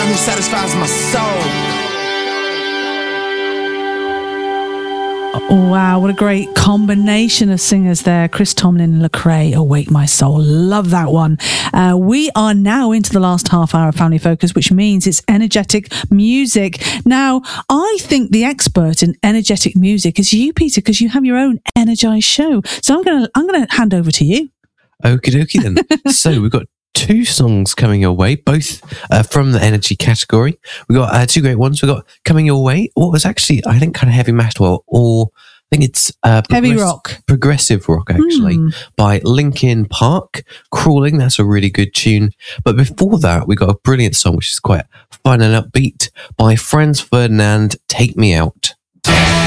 who satisfies my soul. Wow, what a great combination of singers there. Chris Tomlin and Lecrae, Awake My Soul. Love that one. We are now into the last half hour of Family Focus, which means it's energetic music. Now, I think the expert in energetic music is you, Peter, because you have your own Energize show. So I'm gonna hand over to you. Okie dokie then. So we've got 2 songs coming your way, both from the energy category. We got 2 great ones. We got Coming Your Way, what was actually, I think, kind of heavy metal, or I think it's heavy rock, progressive rock, actually, by Linkin Park. Crawling, that's a really good tune. But before that, we got a brilliant song, which is quite fun and upbeat, by Franz Ferdinand, Take Me Out.